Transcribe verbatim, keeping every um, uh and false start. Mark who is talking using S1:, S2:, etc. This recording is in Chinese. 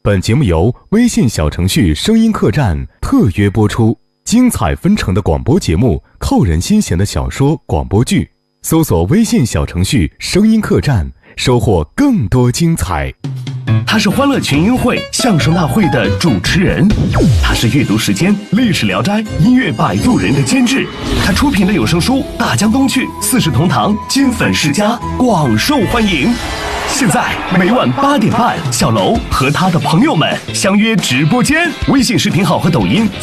S1: 本节目由微信小程序声音客栈特约播出，精彩纷呈的广播节目，扣人心弦的小说广播剧，搜索微信小程序声音客栈，收获更多精彩。
S2: 他是欢乐群英会相声大会的主持人，他是阅读时间历史聊斋音乐摆渡人的监制，他出品的有声书大江东去四世同堂金粉世家广受欢迎。现在每晚八点半，小楼和他的朋友们相约直播间，微信视频号和抖音